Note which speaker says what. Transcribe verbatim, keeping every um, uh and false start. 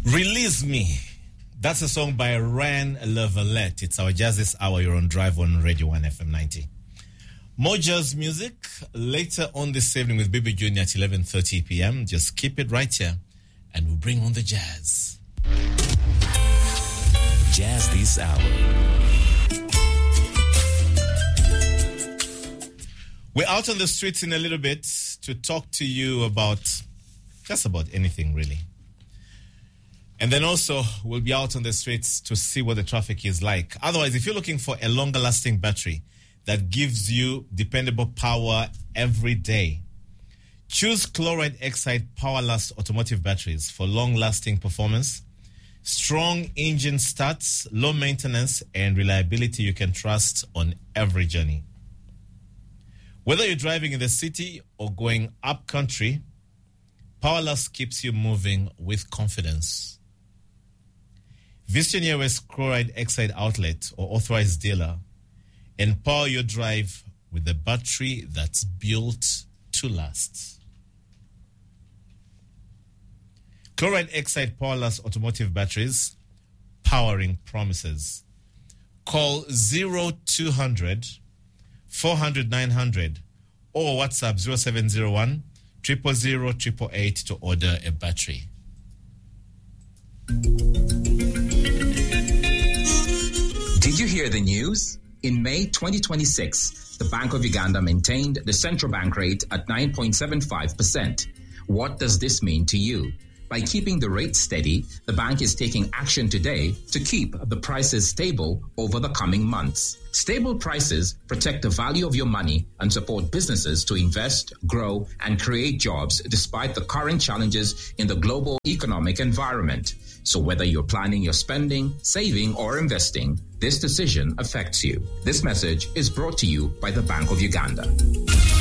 Speaker 1: Release Me. That's a song by Ryan Levelet. It's our Jazz This Hour. You're on Drive on Radio one F M ninety. More jazz music later on this evening with Baby Junior at eleven thirty p.m. Just keep it right here and we'll bring on the jazz.
Speaker 2: Jazz This Hour.
Speaker 1: We're out on the streets in a little bit to talk to you about just about anything, really. And then also, we'll be out on the streets to see what the traffic is like. Otherwise, if you're looking for a longer-lasting battery that gives you dependable power every day, choose Chloride Exide PowerLast automotive batteries for long-lasting performance, strong engine starts, low maintenance, and reliability you can trust on every journey. Whether you're driving in the city or going up country, PowerLast keeps you moving with confidence. Visit your nearest Chloride Exide outlet or authorized dealer and power your drive with a battery that's built to last. Chloride Exide PowerLast automotive batteries, powering promises. Call zero two hundred, four hundred, nine hundred or WhatsApp zero seven zero one, zero zero zero, eight eight eight to order a battery.
Speaker 3: Did you hear the news? In May twenty twenty-six, the Bank of Uganda maintained the central bank rate at nine point seven five percent. What does this mean to you? By keeping the rate steady, the bank is taking action today to keep the prices stable over the coming months. Stable prices protect the value of your money and support businesses to invest, grow, and create jobs despite the current challenges in the global economic environment. So whether you're planning your spending, saving, or investing, this decision affects you. This message is brought to you by the Bank of Uganda.